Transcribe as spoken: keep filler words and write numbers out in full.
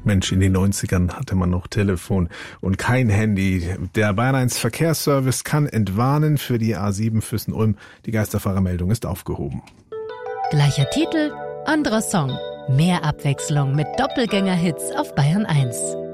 Mensch, in den neunzigern hatte man noch Telefon und kein Handy. Der Bayern eins Verkehrsservice kann entwarnen für die A sieben Füssen-Ulm. Die Geisterfahrermeldung ist aufgehoben. Gleicher Titel, anderer Song. Mehr Abwechslung mit Doppelgänger-Hits auf Bayern eins.